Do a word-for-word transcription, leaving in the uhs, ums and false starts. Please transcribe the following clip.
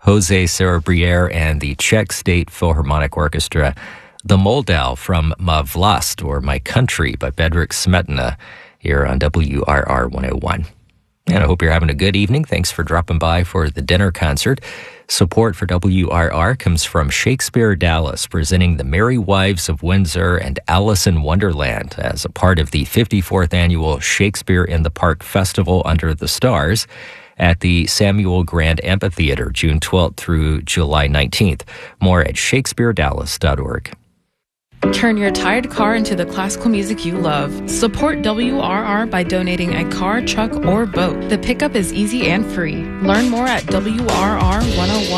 Jose Cerebriere and the Czech State Philharmonic Orchestra. The Moldau from Ma Vlast, or My Country, by Bedřich Smetana, here on W R R one oh one. And I hope you're having a good evening. Thanks for dropping by for the dinner concert. Support for W R R comes from Shakespeare Dallas, presenting The Merry Wives of Windsor and Alice in Wonderland as a part of the fifty-fourth annual Shakespeare in the Park Festival Under the Stars at the Samuel Grand Amphitheater, June twelfth through July nineteenth. More at shakespeare dallas dot org. Turn your tired car into the classical music you love. Support W R R by donating a car, truck, or boat. The pickup is easy and free. Learn more at W R R one oh one.